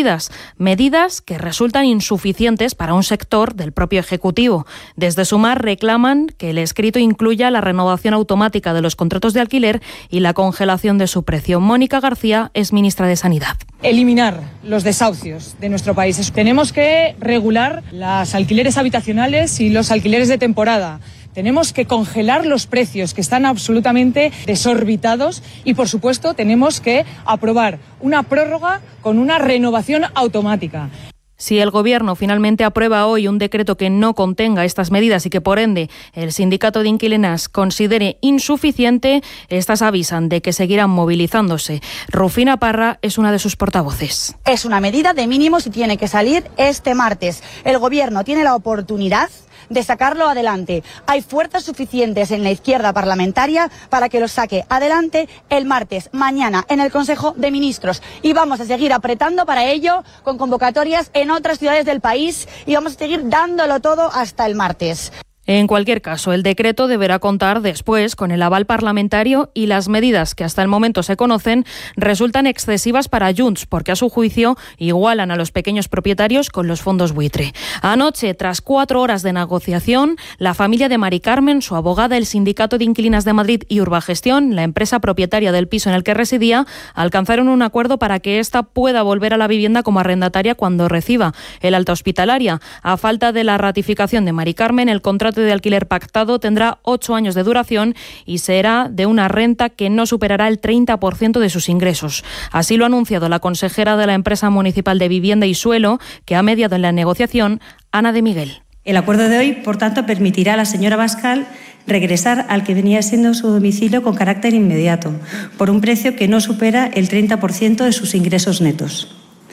medidas que resultan insuficientes para un sector del propio Ejecutivo. Desde Sumar reclaman que el escrito incluya la renovación automática de los contratos de alquiler y la congelación de su precio. Mónica García es ministra de Sanidad. Eliminar los desahucios de nuestro país. Tenemos que regular los alquileres habitacionales y los alquileres de temporada. Tenemos que congelar los precios que están absolutamente desorbitados y, por supuesto, tenemos que aprobar una prórroga con una renovación automática. Si el Gobierno finalmente aprueba hoy un decreto que no contenga estas medidas y que, por ende, el sindicato de inquilinas considere insuficiente, estas avisan de que seguirán movilizándose. Rufina Parra es una de sus portavoces. Es una medida de mínimos y tiene que salir este martes. El Gobierno tiene la oportunidad de sacarlo adelante. Hay fuerzas suficientes en la izquierda parlamentaria para que lo saque adelante el martes, mañana, en el Consejo de Ministros. Y vamos a seguir apretando para ello con convocatorias en otras ciudades del país y vamos a seguir dándolo todo hasta el martes. En cualquier caso, el decreto deberá contar después con el aval parlamentario y las medidas que hasta el momento se conocen resultan excesivas para Junts porque, a su juicio, igualan a los pequeños propietarios con los fondos buitre. Anoche, tras 4 horas de negociación, la familia de Mari Carmen, su abogada, el Sindicato de Inquilinas de Madrid y Urbagestión, la empresa propietaria del piso en el que residía, alcanzaron un acuerdo para que ésta pueda volver a la vivienda como arrendataria cuando reciba el alta hospitalaria. A falta de la ratificación de Mari Carmen, el contrato de alquiler pactado tendrá 8 años de duración y será de una renta que no superará el 30% de sus ingresos. Así lo ha anunciado la consejera de la empresa municipal de Vivienda y Suelo, que ha mediado en la negociación, Ana de Miguel. El acuerdo de hoy, por tanto, permitirá a la señora Bascal regresar al que venía siendo su domicilio con carácter inmediato, por un precio que no supera el 30% de sus ingresos netos.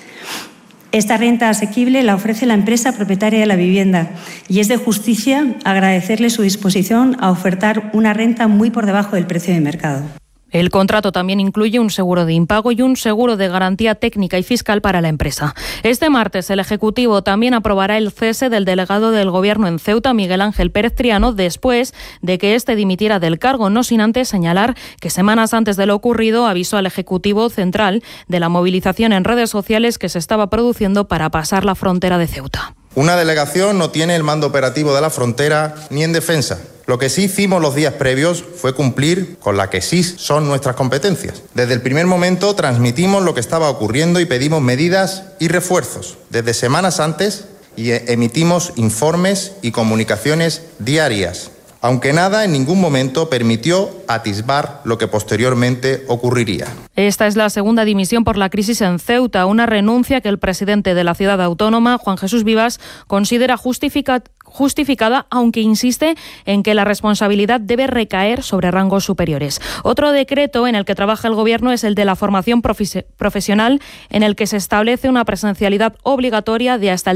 Esta renta asequible la ofrece la empresa propietaria de la vivienda y es de justicia agradecerle su disposición a ofertar una renta muy por debajo del precio de mercado. El contrato también incluye un seguro de impago y un seguro de garantía técnica y fiscal para la empresa. Este martes el Ejecutivo también aprobará el cese del delegado del Gobierno en Ceuta, Miguel Ángel Pérez Triano, después de que éste dimitiera del cargo, no sin antes señalar que semanas antes de lo ocurrido avisó al Ejecutivo Central de la movilización en redes sociales que se estaba produciendo para pasar la frontera de Ceuta. Una delegación no tiene el mando operativo de la frontera ni en defensa. Lo que sí hicimos los días previos fue cumplir con la que sí son nuestras competencias. Desde el primer momento transmitimos lo que estaba ocurriendo y pedimos medidas y refuerzos desde semanas antes y emitimos informes y comunicaciones diarias, aunque nada en ningún momento permitió atisbar lo que posteriormente ocurriría. Esta es la segunda dimisión por la crisis en Ceuta, una renuncia que el presidente de la ciudad autónoma, Juan Jesús Vivas, considera justificada, aunque insiste en que la responsabilidad debe recaer sobre rangos superiores. Otro decreto en el que trabaja el Gobierno es el de la formación profesional, en el que se establece una presencialidad obligatoria de hasta el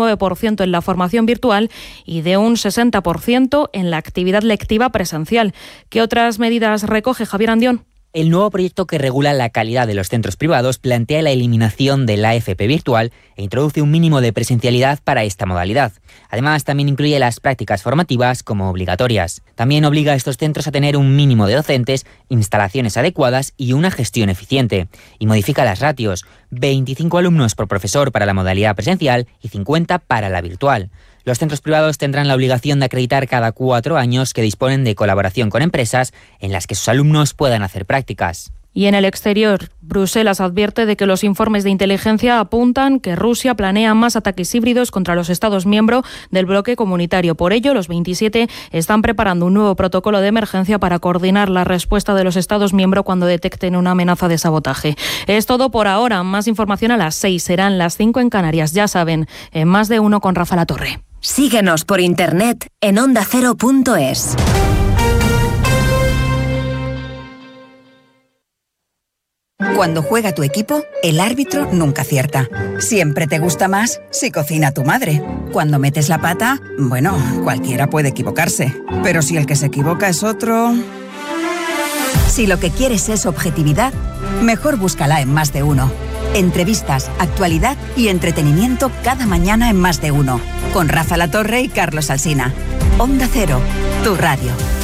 39% en la formación virtual y de un 60% en la actividad lectiva presencial. ¿Qué otras medidas recoge Javier Andión? El nuevo proyecto que regula la calidad de los centros privados plantea la eliminación de la AFP virtual e introduce un mínimo de presencialidad para esta modalidad. Además, también incluye las prácticas formativas como obligatorias. También obliga a estos centros a tener un mínimo de docentes, instalaciones adecuadas y una gestión eficiente. Y modifica las ratios: 25 alumnos por profesor para la modalidad presencial y 50 para la virtual. Los centros privados tendrán la obligación de acreditar cada 4 años que disponen de colaboración con empresas en las que sus alumnos puedan hacer prácticas. Y en el exterior, Bruselas advierte de que los informes de inteligencia apuntan que Rusia planea más ataques híbridos contra los Estados miembros del bloque comunitario. Por ello, los 27 están preparando un nuevo protocolo de emergencia para coordinar la respuesta de los Estados miembros cuando detecten una amenaza de sabotaje. Es todo por ahora. Más información a las 6. Serán las 5 en Canarias. Ya saben, en Más de Uno con Rafa Latorre. Síguenos por internet en ondacero.es. Cuando juega tu equipo, el árbitro nunca acierta. Siempre te gusta más si cocina tu madre. Cuando metes la pata, bueno, cualquiera puede equivocarse. Pero si el que se equivoca es otro... Si lo que quieres es objetividad, mejor búscala en Más de Uno. Entrevistas, actualidad y entretenimiento cada mañana en Más de Uno. Con Rafa Latorre y Carlos Alsina. Onda Cero, tu radio.